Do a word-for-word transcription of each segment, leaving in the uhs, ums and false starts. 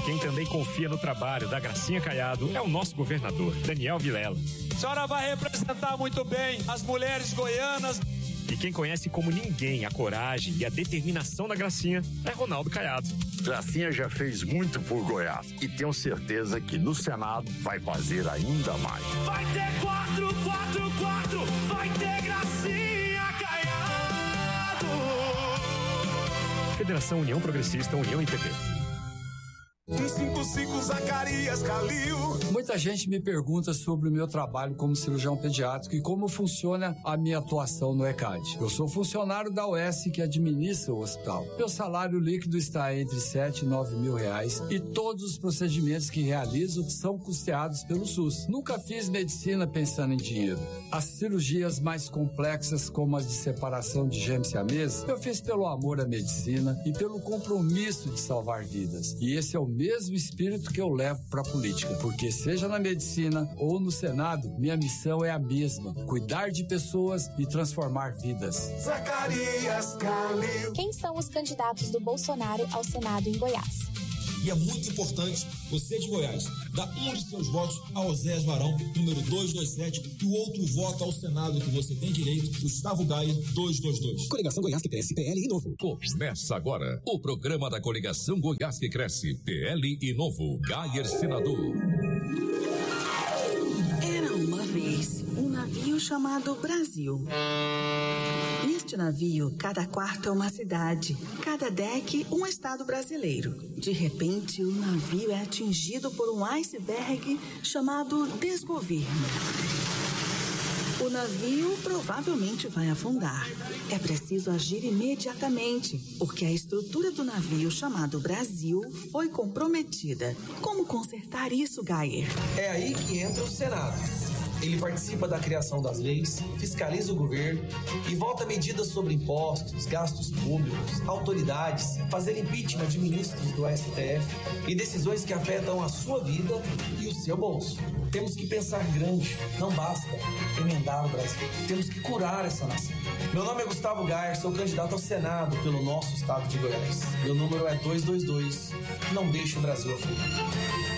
Quem também confia no trabalho da Gracinha Caiado é o nosso governador, Daniel Vilela. A senhora vai representar muito bem as mulheres goianas. E quem conhece como ninguém a coragem e a determinação da Gracinha é Ronaldo Caiado. Gracinha já fez muito por Goiás e tenho certeza que no Senado vai fazer ainda mais. Vai ter quatro, quatro, quatro, vai ter Gracinha Caiado. Federação União Progressista, União I P P. um cinco cinco Zacarias Calil. Muita gente me pergunta sobre o meu trabalho como cirurgião pediátrico e como funciona a minha atuação no ECAD. Eu sou funcionário da U E S que administra o hospital. Meu salário líquido está entre sete e nove mil reais e todos os procedimentos que realizo são custeados pelo SUS. Nunca fiz medicina pensando em dinheiro. As cirurgias mais complexas, como as de separação de gêmeos siameses, eu fiz pelo amor à medicina e pelo compromisso de salvar vidas. E esse é o mesmo espírito que eu levo para a política, porque seja na medicina ou no Senado, minha missão é a mesma: cuidar de pessoas e transformar vidas. Zacarias Calil. Quem são os candidatos do Bolsonaro ao Senado em Goiás? E é muito importante você de Goiás dar um de seus votos ao Osés Varão, número duzentos e vinte e sete, e o outro voto ao Senado que você tem direito, Gustavo Gaia, duzentos e vinte e dois. Coligação Goiás que Cresce, P L e Novo. Começa agora o programa da Coligação Goiás que Cresce, P L e Novo. Gaia Senador. Era uma vez um navio chamado Brasil. Neste navio, cada quarto é uma cidade, cada deck um estado brasileiro. De repente, o navio é atingido por um iceberg chamado desgoverno. O navio provavelmente vai afundar. É preciso agir imediatamente, porque a estrutura do navio chamado Brasil foi comprometida. Como consertar isso, Gayer? É aí que entra o Senado. Ele participa da criação das leis, fiscaliza o governo e vota medidas sobre impostos, gastos públicos, autoridades, fazer impeachment de ministros do S T F e decisões que afetam a sua vida e o seu bolso. Temos que pensar grande, não basta emendar o Brasil. Temos que curar essa nação. Meu nome é Gustavo Gaia, sou candidato ao Senado pelo nosso estado de Goiás. Meu número é duzentos e vinte e dois. Não deixe o Brasil afundar.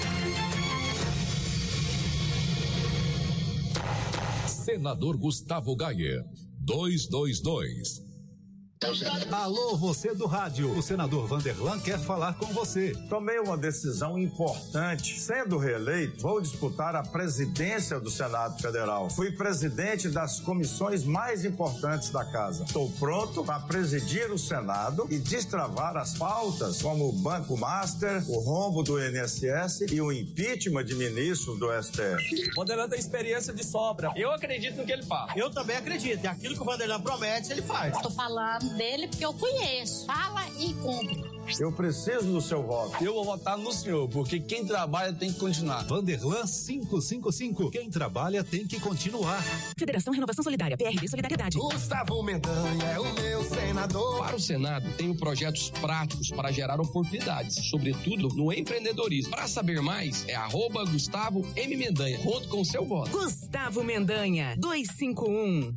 Senador Gustavo Gaia, duzentos e vinte e dois. Alô, você do rádio, o senador Vanderlan quer falar com você. Tomei uma decisão importante. Sendo reeleito, vou disputar a presidência do Senado Federal. Fui presidente das comissões mais importantes da casa. Estou pronto para presidir o Senado e destravar as pautas como o Banco Master, o rombo do I N S S e o impeachment de ministros do S T F. O Vanderlan tem experiência de sobra. Eu acredito no que ele fala. Eu também acredito. E aquilo que o Vanderlan promete, ele faz. Estou falando dele porque eu conheço. Fala e cumpre. Eu preciso do seu voto. Eu vou votar no senhor, porque quem trabalha tem que continuar. Vanderlan quinhentos e cinquenta e cinco. Quem trabalha tem que continuar. Federação Renovação Solidária, P R D Solidariedade. Gustavo Mendanha é o meu senador. Para o Senado, tenho projetos práticos para gerar oportunidades, sobretudo no empreendedorismo. Para saber mais, é arroba Gustavo M. Mendanha. Conto com o seu voto. Gustavo Mendanha, duzentos e cinquenta e um.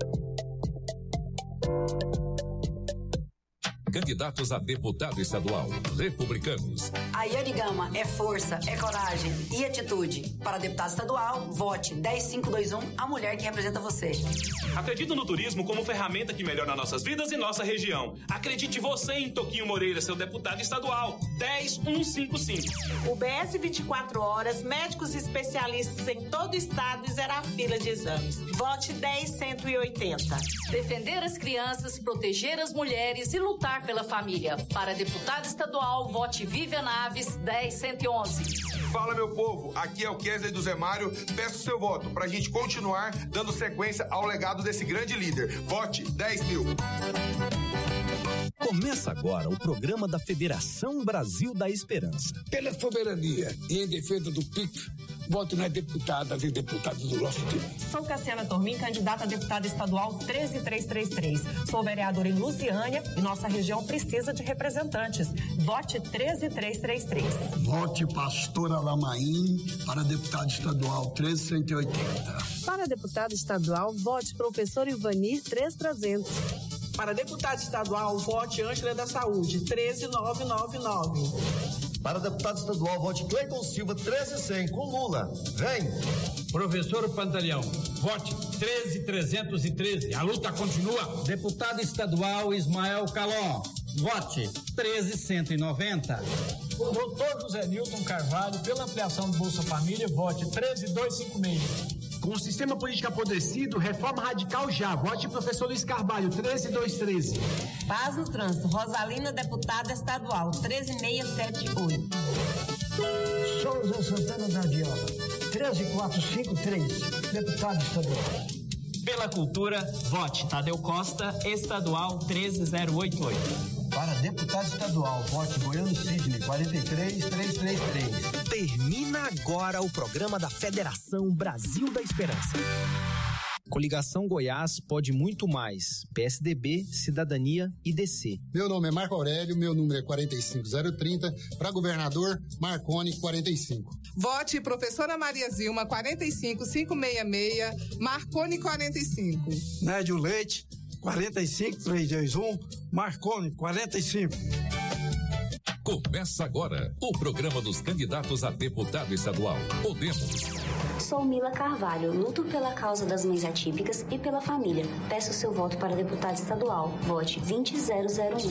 Candidatos a deputado estadual, republicanos. A Yane Gama é força, é coragem e atitude. Para deputado estadual, vote dez cinco dois um, a mulher que representa você. Acredito no turismo como ferramenta que melhora nossas vidas e nossa região. Acredite você em Toquinho Moreira, seu deputado estadual, dez um cinco cinco. O B S vinte e quatro horas, médicos especialistas em todo o estado e zerar fila de exames. Vote dez cento e oitenta. Defender as crianças, proteger as mulheres e lutar pela família. Para deputado estadual, vote Vivian Naves, dez cento e onze. Fala, meu povo, aqui é o Kesley do Zé Mário. Peço seu voto pra gente continuar dando sequência ao legado desse grande líder. Vote dez mil. Começa agora o programa da Federação Brasil da Esperança. Pela soberania e em defesa do P I C, voto nas deputadas e deputados do nosso time. Sou Cassiana Tormin, candidata a deputada estadual treze três três três. Sou vereadora em Lusiânia e nossa região precisa de representantes. Vote treze três três três. Vote Pastora Lamaim para deputado estadual treze cento e oitenta. Para deputado estadual, vote Professor Ivanir três trezentos. Para deputado estadual, vote Ângela da Saúde, treze mil novecentos e noventa e nove. Para deputado estadual, vote Cleiton Silva, treze cem, com Lula. Vem! Professor Pantaleão, vote treze trezentos e treze. A luta continua. Deputado estadual Ismael Calon, vote treze cento e noventa. Doutor José Nilton Carvalho, pela ampliação do Bolsa Família, vote treze mil duzentos e cinquenta e seis. Com o sistema político apodrecido, reforma radical já. Vote professor Luiz Carvalho, treze mil duzentos e treze. Paz no trânsito. Rosalina, deputada estadual, treze mil seiscentos e setenta e oito. Souza Santana da Diola, treze mil quatrocentos e cinquenta e três, deputado estadual. Pela cultura, vote Tadeu Costa, estadual, treze mil oitenta e oito. Para deputado estadual, vote Goiano Sidney, quarenta e três mil trezentos e trinta e três. Termina agora o programa da Federação Brasil da Esperança. Coligação Goiás pode muito mais. P S D B, Cidadania e D C. Meu nome é Marco Aurélio, meu número é quarenta e cinco zero trinta. Para governador, Marconi, quarenta e cinco. Vote professora Maria Zilma, quarenta e cinco mil quinhentos e sessenta e seis, Marconi, quarenta e cinco. Nédio Leite, quarenta e cinco mil trezentos e vinte e um, Marconi, quarenta e cinco. Começa agora o programa dos candidatos a deputado estadual. Podemos. Sou Mila Carvalho, luto pela causa das mães atípicas e pela família. Peço seu voto para deputado estadual. Vote vinte mil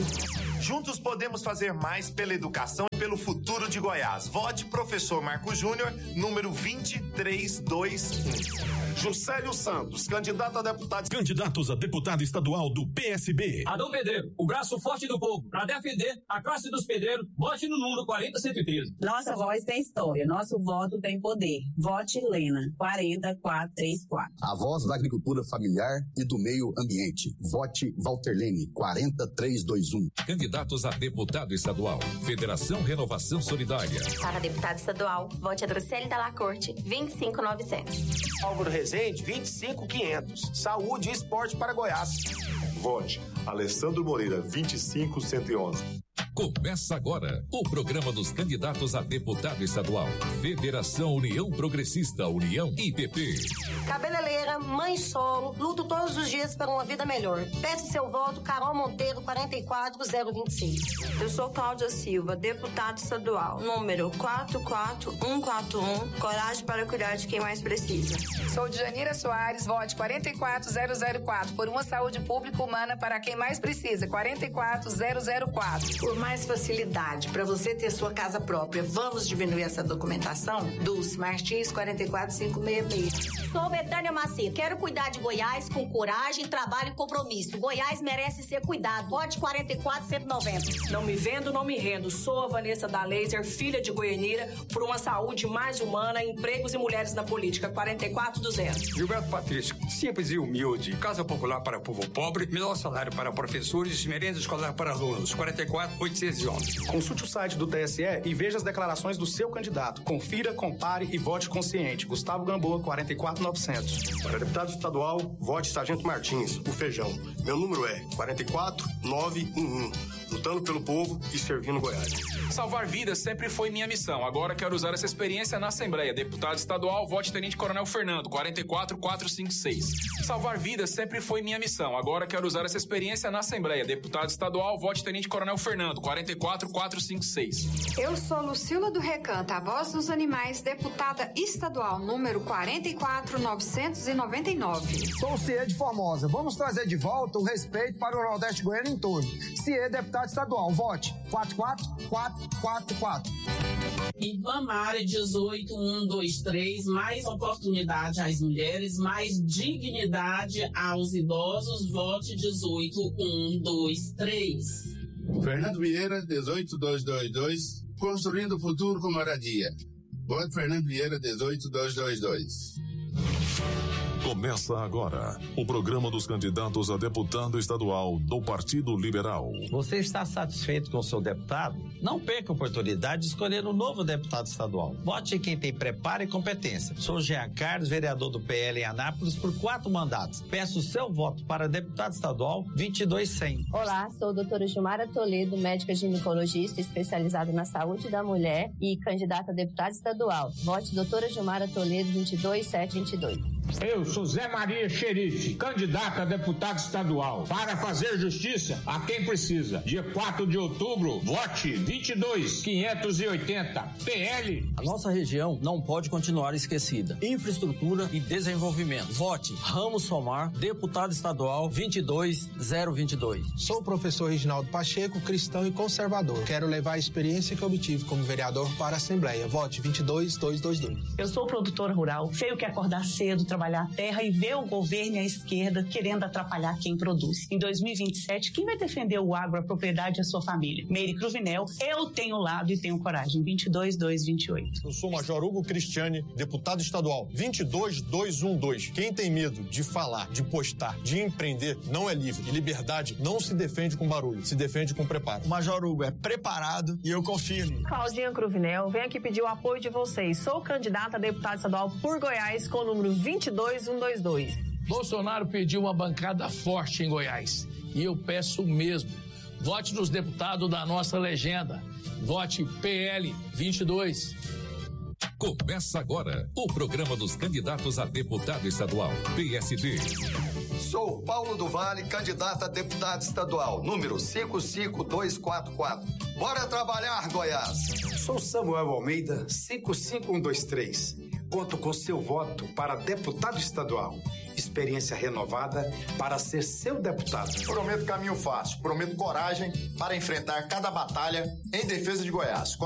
um. Juntos podemos fazer mais pela educação e pelo futuro de Goiás. Vote professor Marco Júnior, número vinte três dois um. Juscelio Santos, candidato a deputado. Candidatos a deputado estadual do P S B. Adão Pedreiro, o braço forte do povo. Para defender a classe dos pedreiros, vote no número quarenta cento e treze. Nossa voz tem história, nosso voto tem poder. Vote Lena, quarenta quatrocentos e trinta e quatro. A voz da agricultura familiar e do meio ambiente. Vote Walter Lene, quarenta três dois um. Candidatos a deputado estadual. Federação Renovação Solidária. Para deputado estadual, vote Adrocele Dalla Corte, vinte e cinco mil e novecentos. Álvaro Rezende, vinte e cinco mil e quinhentos. Saúde e esporte para Goiás. Vote Alessandro Moreira, vinte e cinco mil cento e onze. Começa agora o programa dos candidatos a deputado estadual. Federação União Progressista, União I P P. Cabeleireira, mãe solo, luto todos os dias para uma vida melhor. Peço seu voto, Carol Monteiro, quarenta e quatro mil vinte e seis. Eu sou Cláudia Silva, deputada estadual, número quatro quatro um quatro um, coragem para cuidar de quem mais precisa. Sou Djanira Soares, vote quarenta e quatro mil quatro, por uma saúde pública humana para quem mais precisa, quarenta e quatro mil quatro. Por mais facilidade para você ter sua casa própria, vamos diminuir essa documentação? Dulce Martins, quarenta e quatro mil quinhentos e sessenta e seis. Sou Betânia Macedo, quero cuidar de Goiás com coragem, trabalho e compromisso. Goiás merece ser cuidado. Vote quarenta e quatro mil cento e noventa. Não me vendo, não me rendo. Sou a Vanessa da Laser, filha de Goianira, por uma saúde mais humana, empregos e mulheres na política, quarenta e quatro mil duzentos. Gilberto Patrício, simples e humilde, casa popular para o povo pobre, melhor salário para professores, merenda escolar para alunos, quarenta e quatro mil oitocentos e onze. Consulte o site do T S E e veja as declarações do seu candidato. Confira, compare e vote consciente. Gustavo Gamboa, quarenta e quatro mil e novecentos. Para deputado estadual, vote Sargento Martins, o Feijão. Meu número é quarenta e quatro mil novecentos e onze. Lutando pelo povo e servindo Goiás. Salvar vidas sempre foi minha missão. Agora quero usar essa experiência na Assembleia. Deputado estadual, vote Tenente Coronel Fernando, quarenta e quatro mil quatrocentos e cinquenta e seis. Salvar vidas sempre foi minha missão. Agora quero usar essa experiência na Assembleia. Deputado estadual, vote Tenente Coronel Fernando, quarenta e quatro mil quatrocentos e cinquenta e seis. Eu sou Lucila do Recanto, a voz dos animais, deputada estadual, número quarenta e quatro mil novecentos e noventa e nove. Sou o Ciê de Formosa. Vamos trazer de volta o respeito para o Nordeste Goiano em todo. Ciê, deputado estadual, vote quatro quatro quatro quatro quatro. Ibamar dezoito mil cento e vinte e três, mais oportunidade às mulheres, mais dignidade aos idosos, vote dezoito mil cento e vinte e três. Fernando Vieira, dezoito mil duzentos e vinte e dois, construindo o futuro com moradia. Vote Fernando Vieira, dezoito mil duzentos e vinte e dois. Começa agora o programa dos candidatos a deputado estadual do Partido Liberal. Você está satisfeito com o seu deputado? Não perca a oportunidade de escolher um novo deputado estadual. Vote em quem tem preparo e competência. Sou Jean Carlos, vereador do P L em Anápolis por quatro mandatos. Peço o seu voto para deputado estadual vinte e dois cem. Olá, sou a doutora Gilmara Toledo, médica ginecologista especializada na saúde da mulher e candidata a deputado estadual. Vote doutora Gilmara Toledo vinte e dois mil setecentos e vinte e dois. Eu sou Zé Maria Xerife, candidato a deputado estadual, para fazer justiça a quem precisa. Dia quatro de outubro, vote vinte e dois, quinhentos e oitenta, P L. A nossa região não pode continuar esquecida. Infraestrutura e desenvolvimento. Vote Ramos Somar, deputado estadual vinte e dois zero vinte e dois. Sou o professor Reginaldo Pacheco, cristão e conservador. Quero levar a experiência que obtive como vereador para a Assembleia. Vote vinte e dois dois dois dois. Eu sou produtora rural, sei o que é acordar cedo, trabalhar a terra e ver o governo e a esquerda querendo atrapalhar quem produz. Em dois mil e vinte e sete, quem vai defender o agro, a propriedade e a sua família? Meire Cruvinel, eu tenho lado e tenho coragem. vinte e dois dois vinte e oito. Eu sou o Major Hugo Cristiane, deputado estadual. vinte e dois dois um dois. Quem tem medo de falar, de postar, de empreender, não é livre. E liberdade não se defende com barulho, se defende com preparo. O Major Hugo é preparado e eu confio nele. Claudinha Cruvinel, venho aqui pedir o apoio de vocês. Sou candidata a deputada estadual por Goiás com o número vinte e dois um dois dois. Bolsonaro pediu uma bancada forte em Goiás. E eu peço o mesmo. Vote nos deputados da nossa legenda. Vote P L vinte e dois. Começa agora o programa dos candidatos a deputado estadual, P S D. Sou Paulo do Vale, candidato a deputado estadual, número cinco cinco dois quatro quatro. Bora trabalhar, Goiás! Sou Samuel Almeida, cinco cinco um dois três. Conto com seu voto para deputado estadual. Experiência renovada para ser seu deputado. Prometo caminho fácil, prometo coragem para enfrentar cada batalha em defesa de Goiás.